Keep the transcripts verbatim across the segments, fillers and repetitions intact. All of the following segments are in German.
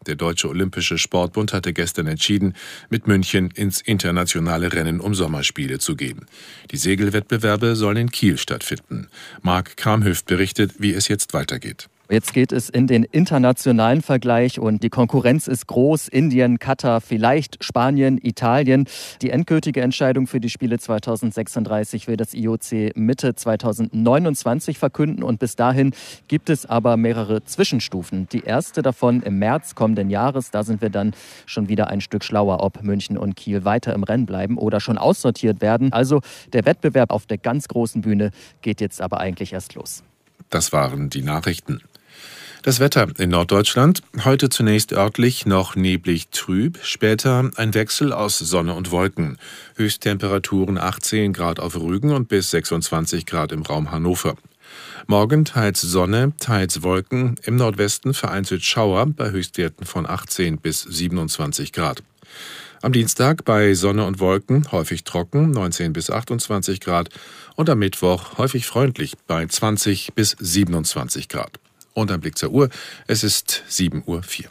Der Deutsche Olympische Sportbund hatte gestern entschieden, mit München ins internationale Rennen um Sommerspiele zu gehen. Die Segelwettbewerbe sollen in Kiel stattfinden. Marc Kramhöft berichtet, wie es jetzt weitergeht. Jetzt geht es in den internationalen Vergleich und die Konkurrenz ist groß. Indien, Katar, vielleicht Spanien, Italien. Die endgültige Entscheidung für die Spiele zweitausendsechsunddreißig will das I O C Mitte zweitausendneunundzwanzig verkünden und bis dahin gibt es aber mehrere Zwischenstufen. Die erste davon im März kommenden Jahres, da sind wir dann schon wieder ein Stück schlauer, ob München und Kiel weiter im Rennen bleiben oder schon aussortiert werden. Also der Wettbewerb auf der ganz großen Bühne geht jetzt aber eigentlich erst los. Das waren die Nachrichten. Das Wetter in Norddeutschland. Heute zunächst örtlich noch neblig trüb, später ein Wechsel aus Sonne und Wolken. Höchsttemperaturen achtzehn Grad auf Rügen und bis sechsundzwanzig Grad im Raum Hannover. Morgen teils Sonne, teils Wolken, im Nordwesten vereinzelt Schauer bei Höchstwerten von achtzehn bis siebenundzwanzig Grad. Am Dienstag bei Sonne und Wolken häufig trocken, neunzehn bis achtundzwanzig Grad und am Mittwoch häufig freundlich bei zwanzig bis siebenundzwanzig Grad. Und ein Blick zur Uhr, es ist sieben Uhr vier.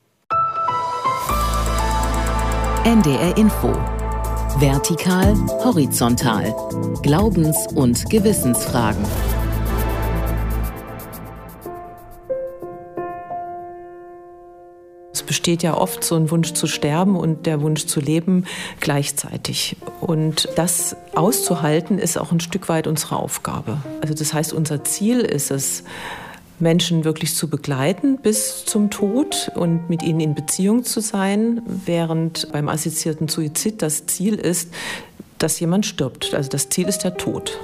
N D R Info. Vertikal, horizontal. Glaubens- und Gewissensfragen. Es besteht ja oft so ein Wunsch zu sterben und der Wunsch zu leben gleichzeitig. Und das auszuhalten, ist auch ein Stück weit unsere Aufgabe. Also das heißt, unser Ziel ist es, Menschen wirklich zu begleiten bis zum Tod und mit ihnen in Beziehung zu sein, während beim assistierten Suizid das Ziel ist, dass jemand stirbt. Also das Ziel ist der Tod.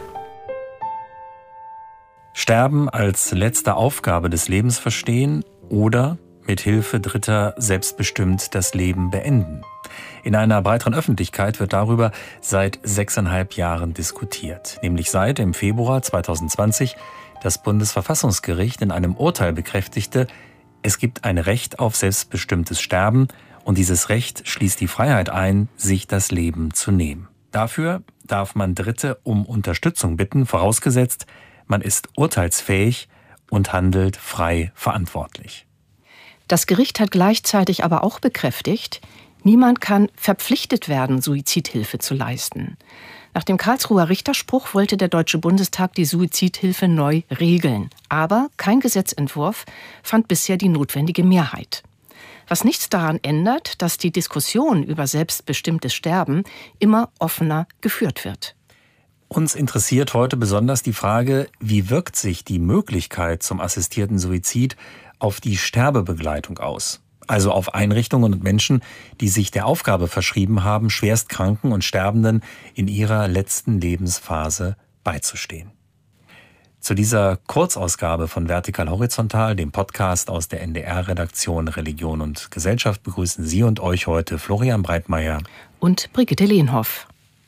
Sterben als letzte Aufgabe des Lebens verstehen oder mit Hilfe Dritter selbstbestimmt das Leben beenden. In einer breiteren Öffentlichkeit wird darüber seit sechseinhalb Jahren diskutiert, nämlich seit im Februar zweitausendzwanzig das Bundesverfassungsgericht in einem Urteil bekräftigte, es gibt ein Recht auf selbstbestimmtes Sterben und dieses Recht schließt die Freiheit ein, sich das Leben zu nehmen. Dafür darf man Dritte um Unterstützung bitten, vorausgesetzt, man ist urteilsfähig und handelt frei verantwortlich. Das Gericht hat gleichzeitig aber auch bekräftigt, niemand kann verpflichtet werden, Suizidhilfe zu leisten. Nach dem Karlsruher Richterspruch wollte der Deutsche Bundestag die Suizidhilfe neu regeln. Aber kein Gesetzentwurf fand bisher die notwendige Mehrheit. Was nichts daran ändert, dass die Diskussion über selbstbestimmtes Sterben immer offener geführt wird. Uns interessiert heute besonders die Frage, wie wirkt sich die Möglichkeit zum assistierten Suizid auf die Sterbebegleitung aus? Also auf Einrichtungen und Menschen, die sich der Aufgabe verschrieben haben, Schwerstkranken und Sterbenden in ihrer letzten Lebensphase beizustehen. Zu dieser Kurzausgabe von Vertikal Horizontal, dem Podcast aus der N D R-Redaktion Religion und Gesellschaft, begrüßen Sie und euch heute Florian Breitmeier und Brigitte Lehnhoff.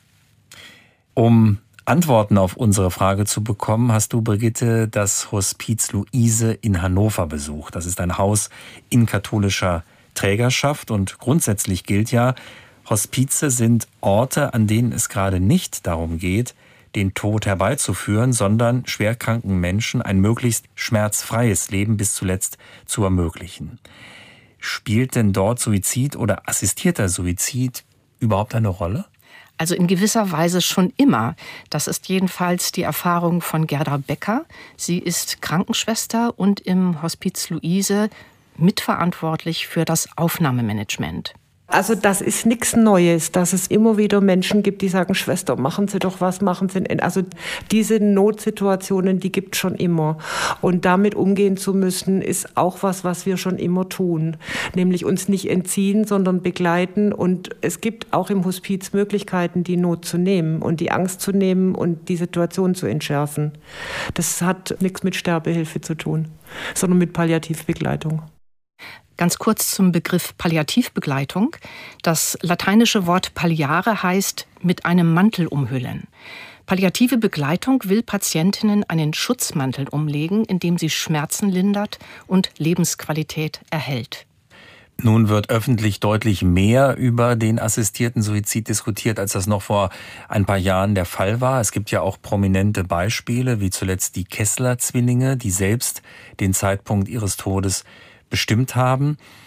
Um Antworten auf unsere Frage zu bekommen, hast du, Brigitte, das Hospiz Luise in Hannover besucht. Das ist ein Haus in katholischer Trägerschaft und grundsätzlich gilt ja, Hospize sind Orte, an denen es gerade nicht darum geht, den Tod herbeizuführen, sondern schwerkranken Menschen ein möglichst schmerzfreies Leben bis zuletzt zu ermöglichen. Spielt denn dort Suizid oder assistierter Suizid überhaupt eine Rolle? Also in gewisser Weise schon immer. Das ist jedenfalls die Erfahrung von Gerda Becker. Sie ist Krankenschwester und im Hospiz Luise mitverantwortlich für das Aufnahmemanagement. Also das ist nichts Neues, dass es immer wieder Menschen gibt, die sagen, Schwester, machen Sie doch was, machen Sie... Also diese Notsituationen, die gibt es schon immer. Und damit umgehen zu müssen, ist auch was, was wir schon immer tun. Nämlich uns nicht entziehen, sondern begleiten. Und es gibt auch im Hospiz Möglichkeiten, die Not zu nehmen und die Angst zu nehmen und die Situation zu entschärfen. Das hat nichts mit Sterbehilfe zu tun, sondern mit Palliativbegleitung. Ganz kurz zum Begriff Palliativbegleitung. Das lateinische Wort palliare heißt mit einem Mantel umhüllen. Palliative Begleitung will Patientinnen einen Schutzmantel umlegen, indem sie Schmerzen lindert und Lebensqualität erhält. Nun wird öffentlich deutlich mehr über den assistierten Suizid diskutiert, als das noch vor ein paar Jahren der Fall war. Es gibt ja auch prominente Beispiele, wie zuletzt die Kessler-Zwillinge, die selbst den Zeitpunkt ihres Todes bestimmt haben.